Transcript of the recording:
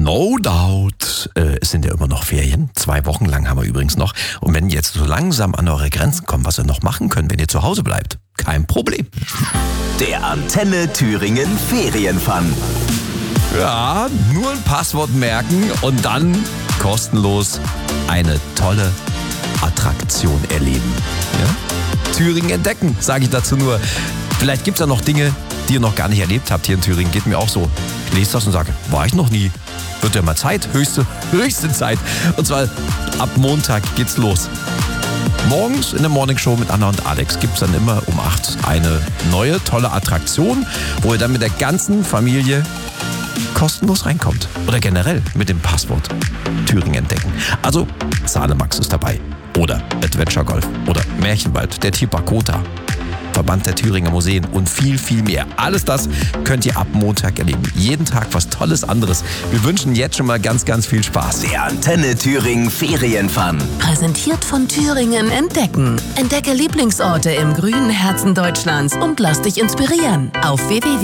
No doubt. Es sind ja immer noch Ferien. 2 Wochen lang haben wir übrigens noch. Und wenn ihr jetzt so langsam an eure Grenzen kommt, was ihr noch machen könnt, wenn ihr zu Hause bleibt, kein Problem. Der Antenne Thüringen Ferienfun. Ja, nur ein Passwort merken und dann kostenlos eine tolle Attraktion erleben. Ja? Thüringen entdecken, sage ich dazu nur. Vielleicht gibt es ja noch Dinge, die ihr noch gar nicht erlebt habt hier in Thüringen. Geht mir auch so. Ich lese das und sage, war ich noch nie. Wird ja mal Zeit, höchste Zeit. Und zwar ab Montag geht's los. Morgens in der Morningshow mit Anna und Alex gibt es dann immer um 8 eine neue, tolle Attraktion, wo ihr dann mit der ganzen Familie kostenlos reinkommt. Oder generell mit dem Passwort Thüringen entdecken. Also Sahnemax ist dabei. Oder Adventure Golf. Oder Märchenwald, der Tierpark Kota, Verband der Thüringer Museen und viel, viel mehr. Alles das könnt ihr ab Montag erleben. Jeden Tag was Tolles anderes. Wir wünschen jetzt schon mal ganz, ganz viel Spaß. Der Antenne Thüringen Ferienfun. Präsentiert von Thüringen entdecken. Entdecke Lieblingsorte im grünen Herzen Deutschlands und lass dich inspirieren. Auf www.thüringen-entdecken.de